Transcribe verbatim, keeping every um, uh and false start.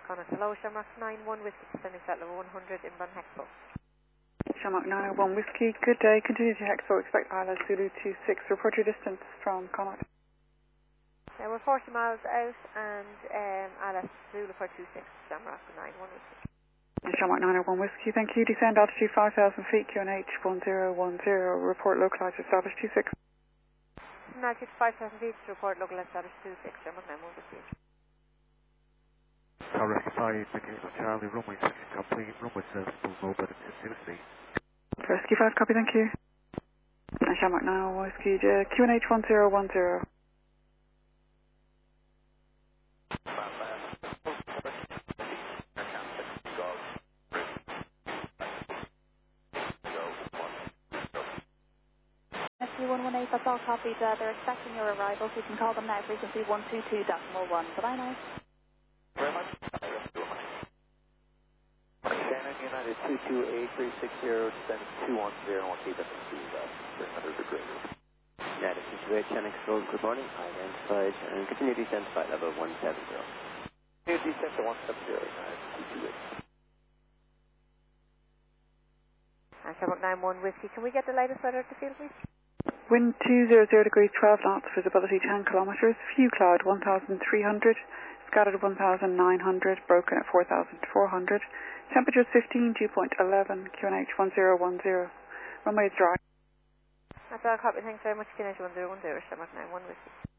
Connacht. Hello, Shamrock nine one Whiskey, descending flight level one hundred, inbound Hexpo. Shamrock nine oh one Whiskey, good day. Continue to Hexpo, expect I L S Zulu two six. Report your distance from Connacht. Uh, we're forty miles out and um, I L S Zulu four two six, Shamrock nine one Whiskey. Shamrock nine oh one Whiskey, thank you. Descend altitude five thousand feet, Q N H one zero one zero. Report localized established two six. Altitude five thousand feet, report local established two six, Shamrock nine one Whiskey. Tower five, Mechanical Charlie, runway six complete, runway seven, full mobile at two speed. Rescue five, copy, thank you. And Shamrock nine oh one Whiskey, uh, Q N H one zero one zero. S Q one one eight, that's all copied. Uh, they're expecting your arrival, so you can call them now. Frequency one two two decimal one. Bye-bye now. Very much. Shannon United two two eight three six zero, descend two one zero, and we'll keep it to uh, three hundred degrees. United two two eight, Shannon Explode, good morning. Identified and continue descent flight level one seven zero. Continue descent to one seven zero, United two two eight. And Shamrock nine one Whiskey, can we get the latest weather at the field, please? Wind two hundred degrees twelve knots, visibility ten kilometers, few cloud one thousand three hundred, scattered one thousand nine hundred, broken at four thousand four hundred, temperature fifteen, dew point eleven, Q N H one zero one zero, runway is dry. That's all copy, thanks very much, Q N H one zero one zero, Shamrock nine one Whiskey.